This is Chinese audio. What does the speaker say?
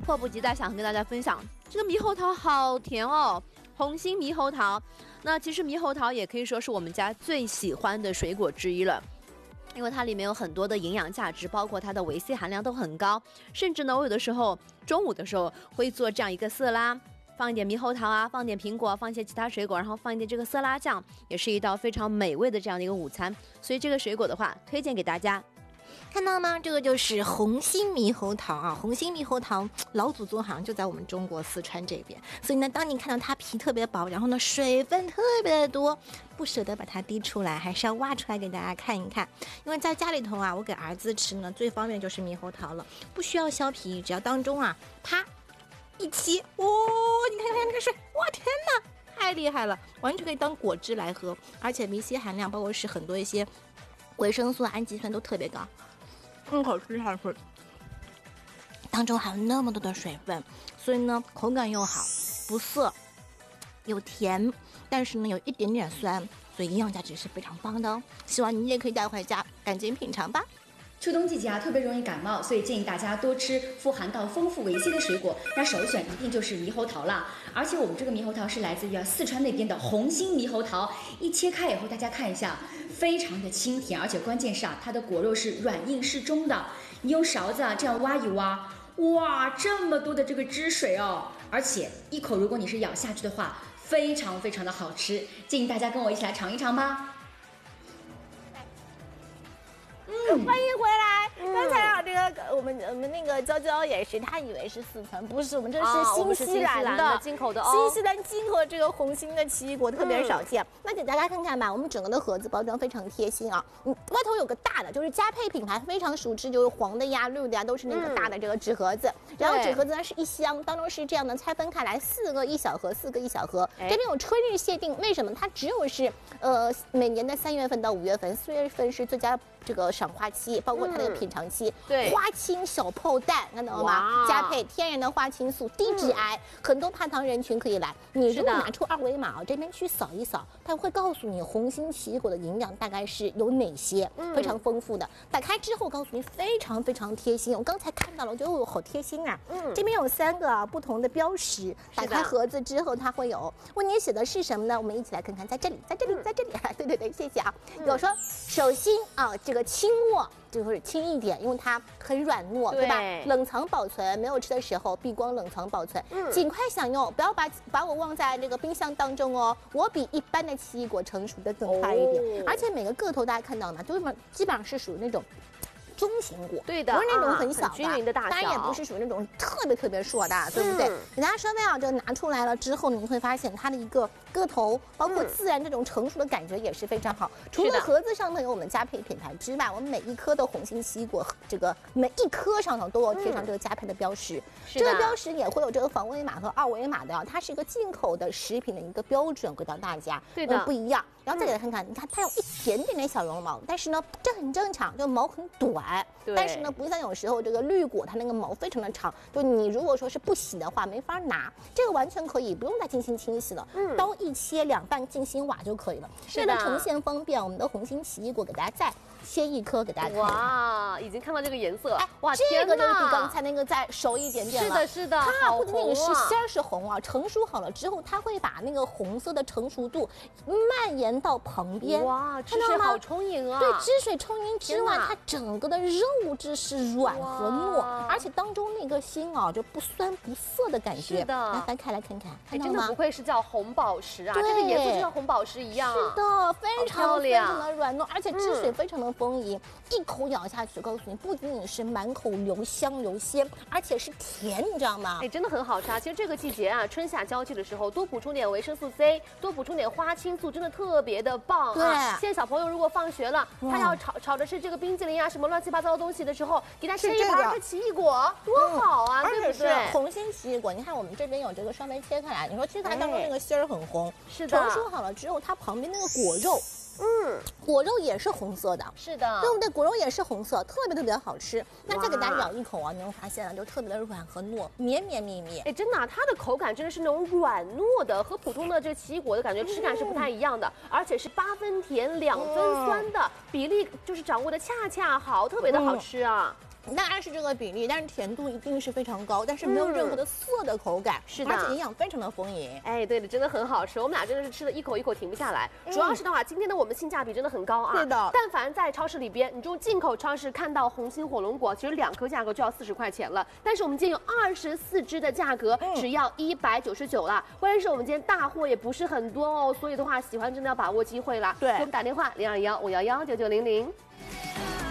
迫不及待想跟大家分享，这个猕猴桃好甜哦，红心猕猴桃。那其实猕猴桃也可以说是我们家最喜欢的水果之一了。因为它里面有很多的营养价值，包括它的维 C 含量都很高，甚至呢，我有的时候中午的时候会做这样一个色拉，放一点猕猴桃啊，放点苹果，放一些其他水果，然后放一点这个色拉酱，也是一道非常美味的这样的一个午餐。所以这个水果的话，推荐给大家。 看到吗？这个就是红心猕猴桃啊！红心猕猴桃老祖宗好像就在我们中国四川这边，所以呢，当你看到它皮特别薄，然后呢水分特别的多，不舍得把它滴出来，还是要挖出来给大家看一看。因为在家里头啊，我给儿子吃呢，最方便就是猕猴桃了，不需要削皮，只要当中啊，啪一切，哦，你看看那个水，哇天哪，太厉害了，完全可以当果汁来喝，而且维 C 含量包括是很多一些维生素、氨基酸都特别高。一口吃下去，当中还有那么多的水分，所以呢口感又好，不涩，有甜，但是呢有一点点酸，所以营养价值是非常棒的哦。希望你也可以带回家，赶紧品尝吧。 秋冬季节啊，特别容易感冒，所以建议大家多吃富含到丰富维 C 的水果。那首选一定就是猕猴桃啦，而且我们这个猕猴桃是来自于四川那边的红心猕猴桃，一切开以后，大家看一下，非常的清甜，而且关键是它的果肉是软硬适中的。你用勺子这样挖一挖，哇，这么多的这个汁水哦，而且一口如果你是咬下去的话，非常非常的好吃，建议大家跟我一起来尝一尝吧。 欢迎回来。刚才啊，这个我们那个娇娇也是，她以为是四川，不是，我们这是新西兰的进口的哦。 新西兰进口的这个红心的奇异果特别少见。那给大家看看吧，我们整个的盒子包装非常贴心啊。外头有个大的，就是佳沛品牌非常熟知，就是黄的呀、绿的呀，都是那个大的这个纸盒子。然后纸盒子呢是一箱，当中是这样的拆分开来，4个1小盒，4个1小盒。这边有春日限定，为什么？它只有是每年的3月份到5月份，4月份是最佳这个赏花期，包括它的品尝期。 对， 花青小炮弹，看到了吗？佳沛天然的花青素，低致癌，很多怕糖人群可以来。你如果拿出2维码这边去扫一扫，它会告诉你红心奇异果的营养大概是有哪些，非常丰富的。打开之后告诉你非常非常贴心，我刚才看到了，我觉得我好贴心啊。这边有3个不同的标识，打开盒子之后它会有，问你写的是什么呢？我们一起来看看，在这里，在这里，在这里。对，谢谢啊。有说手心啊，这个轻握。就是轻一点，因为它很软糯，对吧？冷藏保存，没有吃的时候避光冷藏保存，尽快享用，不要把我忘在这个冰箱当中哦。我比一般的奇异果成熟的更快一点，而且每个个头大家看到吗？就是基本上是属于那种中型果， 对的， 不是那种很小的， 均匀的大小， 当然也不是属于那种特别硕大，对不对？给大家稍微啊，这个拿出来了之后，你会发现它的一个个头，包括自然这种成熟的感觉也是非常好。除了盒子上头有我们佳沛品牌之外，我们每一颗的红心奇异果，这个每一颗上头都要贴上这个佳沛的标识。这个标识也会有这个防伪码和2维码的，它是一个进口的食品的一个标准，给到大家， 对的， 不一样。然后再给大家看看，你看它有一点点的小绒毛，但是呢，这很正常，就毛很短。但是呢，不像有时候这个绿果它那个毛非常的长，就你如果说是不洗的话，没法拿。这个完全可以不用再进行清洗了，刀一切2瓣进行挖就可以了。为了呈现方便，我们的红心奇异果给大家再切一颗给大家看。 哇，已经看到这个颜色，哇， 这个就是比刚才那个再熟一点点了。 是的， 它不仅仅是馅儿是红啊，成熟好了之后，它会把那个红色的成熟度蔓延到旁边。 哇，汁水好充盈啊！ 对，汁水充盈之外，它整个的肉质是软和糯，而且当中那个心啊，就不酸不涩的感觉。 是的， 来翻开来看看，看到吗？ 真的不愧是叫红宝石啊，这个颜色就像红宝石一样。 是的，非常的软糯，而且汁水非常的丰盈，一口咬下去，告诉你，不仅仅是满口留香留鲜，而且是甜，你知道吗？ 真的很好吃啊！其实这个季节啊，春夏交际的时候，多补充点维生素 C， 多补充点花青素，真的特别的棒啊！现在小朋友如果放学了，他要炒的是这个冰淇淋啊，什么乱七八糟的东西的时候，给他切一盘奇异果，多好啊，对不对？ 红心奇异果，你看我们这边有这个稍微切开来，你说切开来当中那个芯儿很红， 是的， 成熟好了之后，它旁边那个果肉。果肉也是红色的， 是的， 对不对？果肉也是红色，特别好吃。那再给大家咬一口啊，你会发现啊，就特别的软和糯，绵绵密密。 真的，它的口感真的是那种软糯的，和普通的这个奇异果的感觉吃感是不太一样的，而且是8分甜2分酸的比例，就是掌握的恰恰好，特别的好吃啊。 当然是这个比例，但是甜度一定是非常高，但是没有任何的涩的口感， 是的， 而且营养非常的丰盈。 哎，对的，真的很好吃，我们俩真的是吃了一口一口停不下来。主要是的话，今天的我们性价比真的很高啊。 是的， 但凡在超市里边，你这种进口超市看到红心火龙果，其实2颗价格就要40块钱了，但是我们今天有24只的价格，只要199啦。关键是我们今天大货也不是很多哦，所以的话，喜欢真的要把握机会啦。 对， 给我们打电话0215119900。